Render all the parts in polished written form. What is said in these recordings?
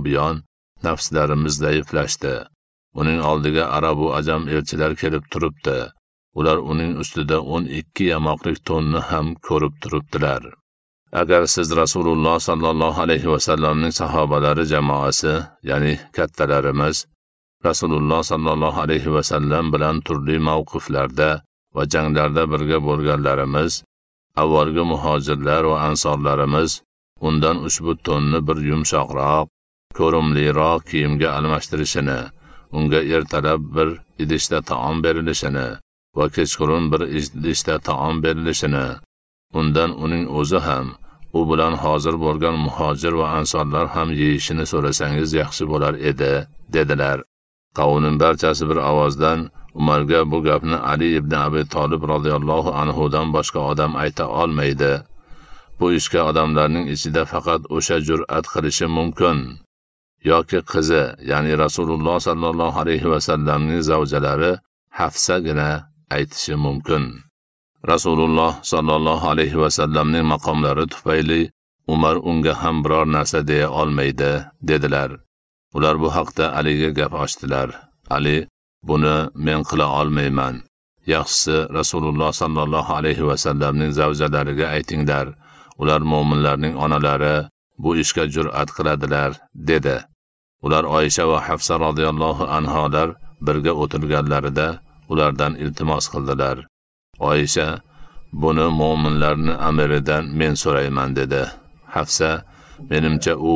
buyon nafslarimiz zaiflashdi. Uning oldiga arab va ajam elchilar kelib turibdi. Ular uning ustida 12 yamoqlik tonni ham ko'rib turibdilar. Agar siz Rasululloh sallallohu alayhi va sallamning sahobalari jamoasi, ya'ni kattalarimiz, Rasululloh sallallohu alayhi va sallam bilan turli mavqiflarda va janglarda birga bo'lganlarimiz, avvalgi muhojirlar va ansorlarimiz undan ushbu tonni bir yumshoqroq, ko'rimliroq kiyimga almashtirishini, unga ertalab bir idishda taom berilishini va kechqurun bir idishda taom berilishini, undan uning o'zi ham, u bilan hozir bo'lgan muhojir va ansorlar ham yeyishini so'rasangiz yaxshi bo'lar edi, dedilar. Qavmning barchasi bir ovozdan Umarga bu gapni Ali ibn Abi Talib radhiyallohu anhudan boshqa odam ayta olmaydi. Bu ishga odamlarning ichida faqat o'sha jur'at qilishi mumkin. Yoki qizi, ya'ni Rasululloh sallallohu alayhi va sallamning zavjalari Hafsagina aytishi mumkin. Rasululloh sallallohu alayhi va sallamning maqomlari tufayli Umar unga ham biror narsa deya olmaydi, dedilar. Ular bu haqda Aliga gap ochdilar. Ali, buni men qila olmayman. Yaxshisi Rasululloh sallallohu alayhi va sallamning zavjalariga aytinglar. Ular mu'minlarning onalari, bu ishga jur'at qiladilar, dedi. Ular Oysha va Hafsa radhiyallohu anholar birga o'tirganlarida ulardan iltimos qildilar. Oysha, buni mu'minlarning amiridan men so'rayman, dedi. Hafsa, menimcha u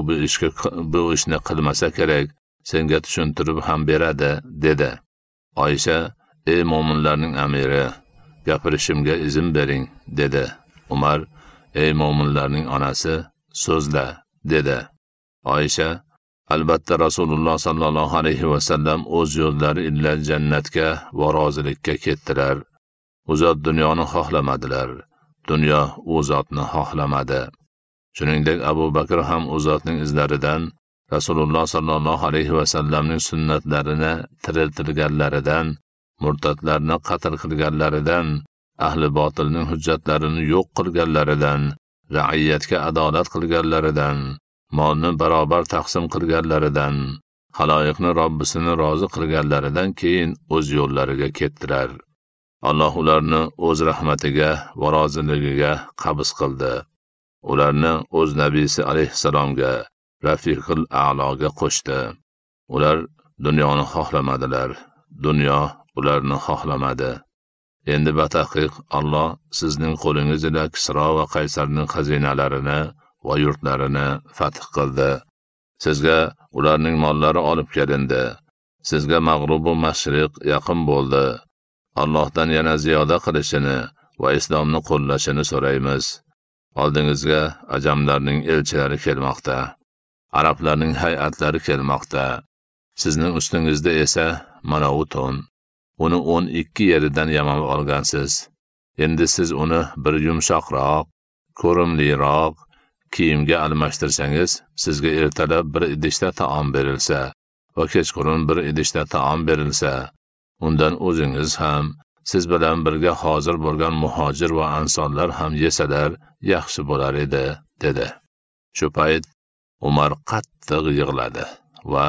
bu ishni qilmasa kerak, senga tushuntirib ham beradi, dedi. Oysha, ey mu'minlarning amiri, gapirishimga izn bering, dedi. Umar, ey mu'minlarning onasi, so'zla, dedi. Oysha, albatta Rasululloh sallallohu alayhi va sallam o'z yo'llari ila jannatga va rozilikka ketdilar. U zot dunyoni xohlamadilar. Dunyo u zotni xohlamadi. Shuningdek Abu Bakr ham u zotning izlaridan, Rasululloh sallallohu alayhi va sallamning sunnatlarini tiriltirganlaridan, murtadlarni qatl qilganlaridan, ahli botilning hujjatlarini yo'q qilganlaridan, ra'iyatga adolat qilganlaridan, molni barobar taqsim qilganlaridan, xaloyiqni Robbisini rozi qilganlaridan keyin o'z yo'llariga ketdilar. Alloh ularni o'z rahmatiga va roziligiga qabz qildi. Ularni o'z nabiysi alayhissalomga, Rafiqul A'loga qo'shdi. Ular dunyoni xohlamadilar. Dunyo ularni xohlamadi. Endi batahqiq Alloh sizning qo'lingiz ila Kisro va Qaysarning xazinalarini va yurtlarini fath qildi. Sizga ularning mollari olib kelindi. Sizga mag'rub va mashriq yaqin bo'ldi. Allohdan yana ziyoda qilishini va islomni qo'llashini so'raymiz. Oldingizga ajamlarning elchilari kelmoqda. Arablarning hay'atlari kelmoqda. Sizning ustingizda esa mana u to'n. Uni 12 yeridan yamab olgansiz. Endi siz uni bir yumshoqroq, ko'rimliroq kiyimga almashtirsangiz, sizga ertalab bir idishda taom berilsa va kechqurun bir idishda taom berilsa, undan o'zingiz ham, siz bilan birga hozir bo'lgan muhojir va ansorlar ham yesalar yaxshi bo'lar edi, dedi. Shu payt Umar qattiq yig'ladi va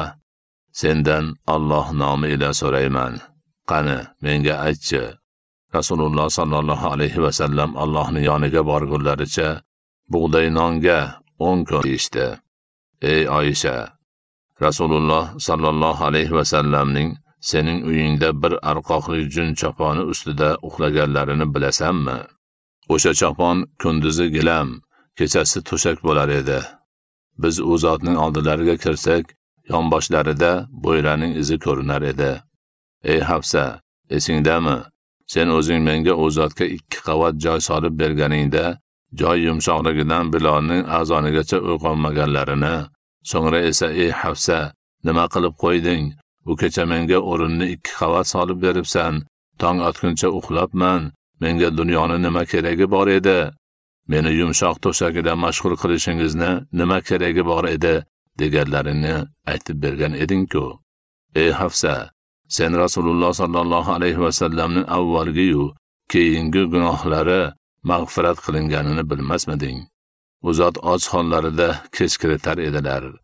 sendan Alloh nomi ila so'rayman. Qani, menga aytchi. Rasululloh sallallohu alayhi va sallam Allohning yoniga borgunlaricha bug'doy nonga 10 kun yeyishdi. Ey Oysha, Rasululloh sallallohu alayhi va sallamning sening uyingda bir arqoqli jun choponi ustida uxlaganlarini bilasanmi? O'sha chopon kunduzi gilam, kechasi to'shak bo'lar edi. Biz u zotning oldilariga kirsak, yonboshlarida bo'ylarning izi ko'rinar edi. Ey Hafsa, esingdami? Sen o'zing menga u zotga 2 qavat joy solib berganingda, joy yumshoqligidan Bilolning azonigacha uyg'onmaganlarini, so'ngra esa ey Hafsa, nima qilib qo'yding? Bu kecha menga o'rinni 2 qavat solib beribsan. Tong otguncha uxlabman. Menga dunyoni nima keragi bor edi? Meni yumshoq to'shagida mashg'ul qilishingizni nima keragi bor edi? deganlarini aytib bergan eding-ku. Ey Hafsa, sen Rasululloh sallallohu alayhi va sallamning avvalgi-yu keyingi gunohlari mag'firat qilinganini bilmasmiding? U zot och hollarida kech kiritar edilar.